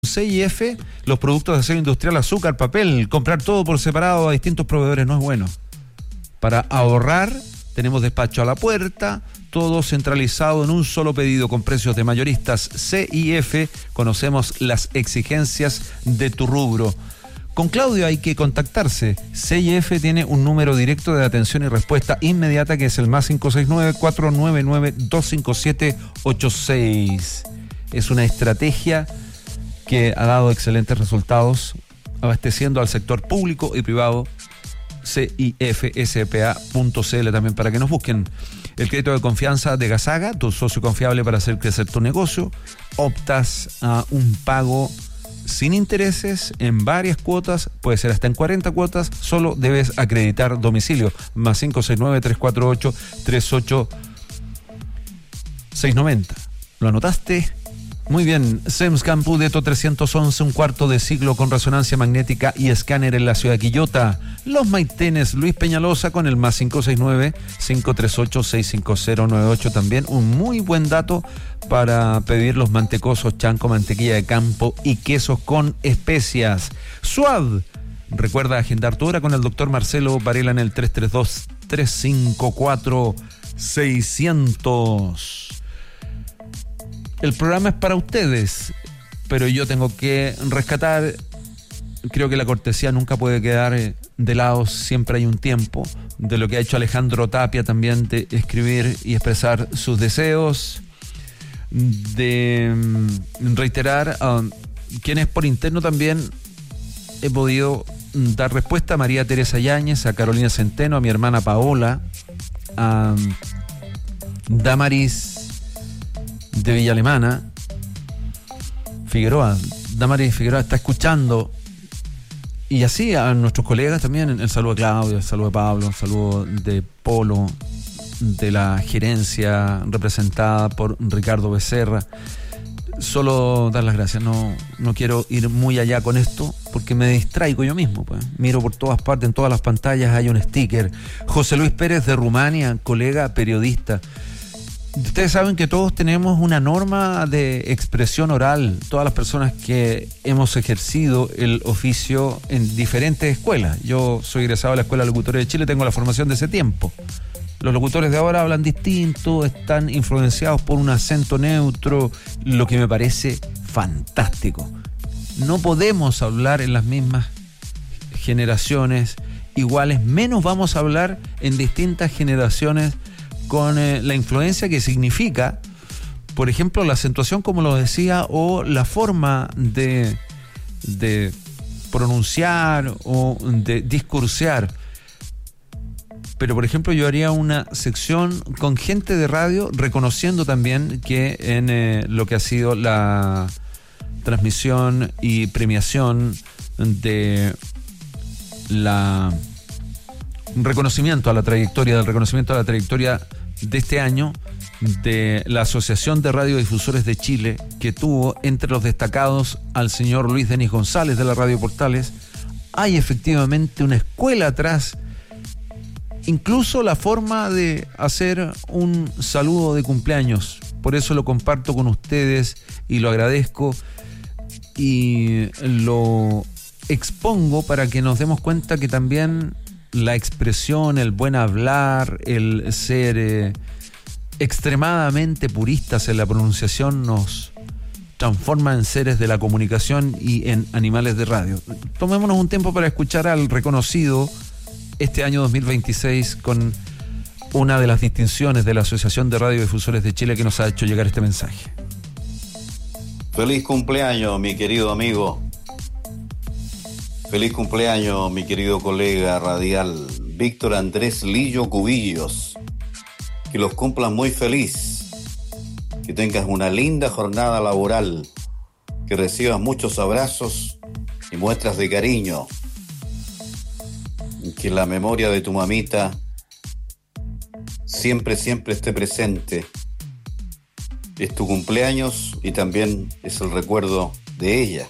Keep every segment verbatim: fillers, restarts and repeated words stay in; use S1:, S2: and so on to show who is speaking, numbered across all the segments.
S1: C I F, los productos de acero industrial, azúcar, papel, comprar todo por separado a distintos proveedores no es bueno. Para ahorrar, tenemos despacho a la puerta, todo centralizado en un solo pedido con precios de mayoristas. C I F, conocemos las exigencias de tu rubro. Con Claudio hay que contactarse. C I F tiene un número directo de atención y respuesta inmediata que es el más cinco seis nueve, cuatro nueve nueve, dos cinco siete, ocho seis. Es una estrategia que ha dado excelentes resultados abasteciendo al sector público y privado. C I F S P A punto C L también para que nos busquen. El crédito de confianza de Gasaga, tu socio confiable para hacer crecer tu negocio. Optas a un pago sin intereses en varias cuotas, puede ser hasta en cuarenta cuotas, solo debes acreditar domicilio. Más cinco seis nueve, tres cuatro ocho, tres ocho seis nueve cero. ¿Lo anotaste? Muy bien, SEMS Campudeto trescientos once, un cuarto de siglo con resonancia magnética y escáner en la ciudad de Quillota. Los Maitenes Luis Peñalosa con el más cinco seis nueve, cinco tres ocho, seis cinco cero nueve ocho. También un muy buen dato para pedir los mantecosos, chanco, mantequilla de campo y quesos con especias. Suad, recuerda agendar tu hora con el doctor Marcelo Varela en el tres tres dos, tres cinco cuatro, seis cero cero. El programa es para ustedes, pero yo tengo que rescatar, creo que la cortesía nunca puede quedar de lado, siempre hay un tiempo, de lo que ha hecho Alejandro Tapia también, de escribir y expresar sus deseos, de reiterar a quienes por interno también he podido dar respuesta: a María Teresa Yáñez, a Carolina Centeno, a mi hermana Paola, a Damaris de Villa Alemana, Figueroa, Damaris Figueroa está escuchando, y así a nuestros colegas también. El saludo a Claudio, el saludo a Pablo, el saludo de Polo, de la gerencia representada por Ricardo Becerra. Solo dar las gracias, no, no quiero ir muy allá con esto porque me distraigo yo mismo, pues. Miro por todas partes, en todas las pantallas hay un sticker. José Luis Pérez de Rumania, colega periodista. Ustedes saben que todos tenemos una norma de expresión oral, todas las personas que hemos ejercido el oficio en diferentes escuelas. Yo soy egresado de la Escuela de Locutores de Chile, tengo la formación de ese tiempo. Los locutores de ahora hablan distinto, están influenciados por un acento neutro, lo que me parece fantástico. No podemos hablar en las mismas generaciones iguales, menos vamos a hablar en distintas generaciones con eh, la influencia que significa, por ejemplo, la acentuación, como lo decía, o la forma de, de pronunciar o de discursear. Pero, por ejemplo, yo haría una sección con gente de radio, reconociendo también que en eh, lo que ha sido la transmisión y premiación de la reconocimiento a la trayectoria, del reconocimiento a la trayectoria de este año de la Asociación de Radiodifusores de Chile, que tuvo entre los destacados al señor Luis Denis González de la Radio Portales. Hay efectivamente una escuela atrás, incluso la forma de hacer un saludo de cumpleaños. Por eso lo comparto con ustedes y lo agradezco y lo expongo para que nos demos cuenta que también la expresión, el buen hablar, el ser eh, extremadamente puristas en la pronunciación nos transforma en seres de la comunicación y en animales de radio. Tomémonos un tiempo para escuchar al reconocido este año dos mil veintiséis con una de las distinciones de la Asociación de Radiodifusores de Chile, que nos ha hecho llegar este mensaje.
S2: Feliz cumpleaños, mi querido amigo. Feliz cumpleaños, mi querido colega radial, Víctor Andrés Lillo Cubillos. Que los cumplas muy feliz. Que tengas una linda jornada laboral. Que recibas muchos abrazos y muestras de cariño. Que la memoria de tu mamita siempre, siempre esté presente. Es tu cumpleaños y también es el recuerdo de ella,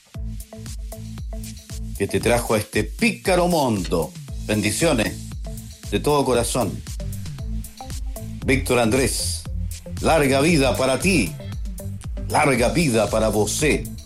S2: que te trajo a este pícaro mundo. Bendiciones de todo corazón. Víctor Andrés, larga vida para ti, larga vida para vosé.